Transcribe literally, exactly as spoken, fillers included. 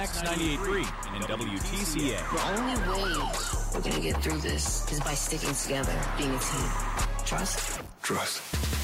X ninety-eight point three and W T C A. The only way we're going to get through this is by sticking together, being a team. Trust? Trust.